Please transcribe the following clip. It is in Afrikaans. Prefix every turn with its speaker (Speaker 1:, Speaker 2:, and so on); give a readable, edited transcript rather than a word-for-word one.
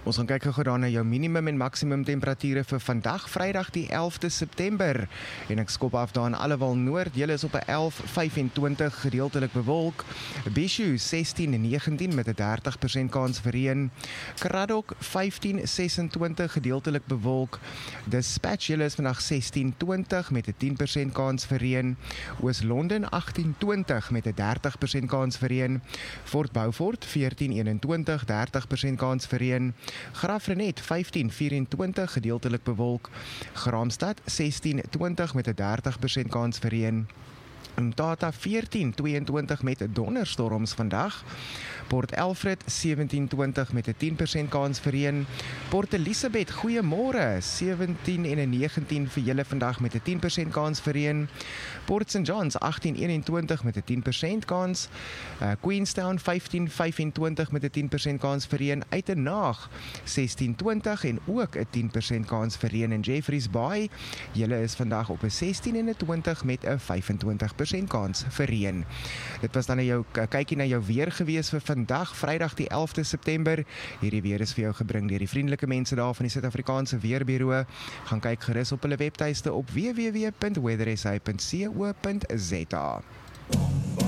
Speaker 1: Ons gaan kyk gou na jou minimum en maksimum temperature vir vandag, Vrydag die 11de September. En ek skop af daar in Allewal Noord. Julle is op 'n 11.25 gedeeltelik bewolk. Bishu 16.19 met 'n 30% kans vir reën. Kraddock 15.26 gedeeltelik bewolk. Dispatch julle is vandag 16.20 met 'n 10% kans vir reën. Oos-London 18.20 met 'n 30% kans vir reën. Fort Beaufort 14.21 30% kans vir reën. Graaff-Reinet 15.24 gedeeltelik bewolk. Graamsstad 16.20 met 'n 30% kans vir reën. Mthatha 14.22 met donderstorms vandag. Port Elfrid 17.20 met 'n 10% kans vir reën. Port Elizabeth, goeiemôre, 17 en 'n 19 vir julle vandag met 'n 10% kans vir reën. Port St Johns 18.21 met 'n 10% kans. Queenstown 15.25 met 'n 10% kans vir reën. Uitenaag 16.20 en ook 'n 10% kans vir reën. In Jeffreys Bay, julle is vandag op 'n 16 en 'n 20 met 'n 25% kans vir reën. Dit was dan 'n jou kykie na jou weer gewees vir vandag, Vrydag die 11de September. Hierdie weer is vir jou gebring deur die vriendelike mense daar van die Suid-Afrikaanse Weerbureau. Gaan kyk gerus op hulle webtuiste op www.weathersa.co.za.